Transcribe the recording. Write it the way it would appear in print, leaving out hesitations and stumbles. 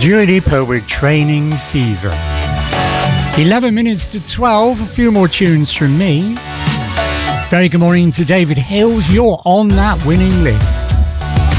Dua Lipa with Training Season. 11 minutes to 12, a few more tunes from me. Very good morning to David Hills, you're on that winning list.